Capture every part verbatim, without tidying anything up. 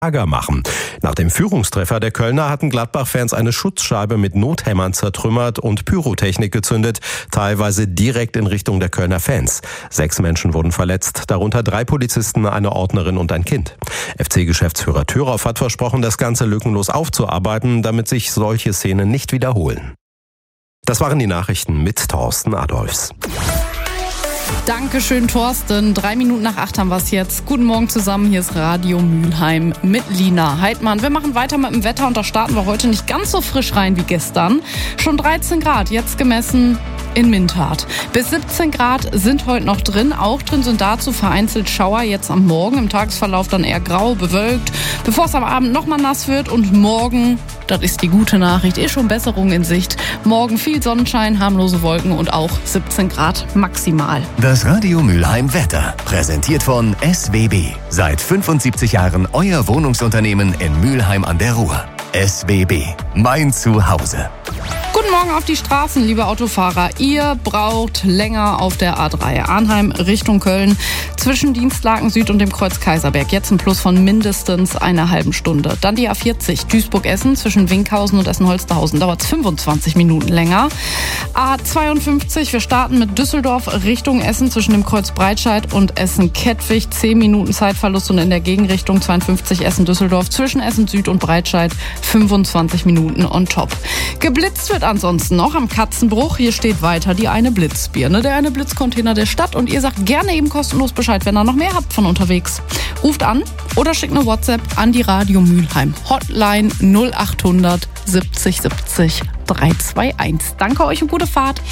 Ärger machen. Nach dem Führungstreffer der Kölner hatten Gladbach-Fans eine Schutzscheibe mit Nothämmern zertrümmert und Pyrotechnik gezündet, teilweise direkt in Richtung der Kölner Fans. Sechs Menschen wurden verletzt, darunter drei Polizisten, eine Ordnerin und ein Kind. F C-Geschäftsführer Thüroff hat versprochen, das Ganze lückenlos aufzuarbeiten, damit sich solche Szenen nicht wiederholen. Das waren die Nachrichten mit Thorsten Adolfs. Dankeschön, Thorsten. Drei Minuten nach acht haben wir es jetzt. Guten Morgen zusammen, hier ist Radio Mülheim mit Lina Heidmann. Wir machen weiter mit dem Wetter und da starten wir heute nicht ganz so frisch rein wie gestern. Schon dreizehn Grad, jetzt gemessen in Minthart. Bis siebzehn Grad sind heute noch drin. Auch drin sind dazu vereinzelt Schauer jetzt am Morgen. Im Tagesverlauf dann eher grau, bewölkt, bevor es am Abend nochmal nass wird. Und morgen, das ist die gute Nachricht, ist schon Besserung in Sicht. Morgen viel Sonnenschein, harmlose Wolken und auch siebzehn Grad maximal. Das Radio Mülheim Wetter, präsentiert von S W B. Seit fünfundsiebzig Jahren euer Wohnungsunternehmen in Mülheim an der Ruhr. S W B, mein Zuhause. Guten Morgen auf die Straßen, liebe Autofahrer. Ihr braucht länger auf der A drei Arnheim Richtung Köln zwischen Dienstlaken Süd und dem Kreuz Kaiserberg. Jetzt ein Plus von mindestens einer halben Stunde. Dann die A vierzig Duisburg-Essen zwischen Winkhausen und Essen-Holsterhausen. Dauert fünfundzwanzig Minuten länger. A zweiundfünfzig, wir starten mit Düsseldorf Richtung Essen zwischen dem Kreuz Breitscheid und Essen-Kettwig. zehn Minuten Zeitverlust und in der Gegenrichtung zweiundfünfzig Essen-Düsseldorf zwischen Essen Süd und Breitscheid fünfundzwanzig Minuten on top. Geblitzt wird ansonsten noch am Katzenbruch. Hier steht weiter die eine Blitzbirne, der eine Blitzcontainer der Stadt. Und ihr sagt gerne eben kostenlos Bescheid, wenn ihr noch mehr habt von unterwegs. Ruft an oder schickt eine WhatsApp an die Radio Mülheim Hotline null achthundert siebzig siebzig dreihunderteinundzwanzig. Danke euch und gute Fahrt.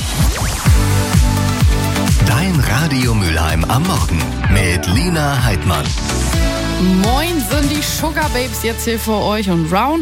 Dein Radio Mülheim am Morgen mit Lina Heidmann. Moin, sind die Sugar Babes jetzt hier für euch und Round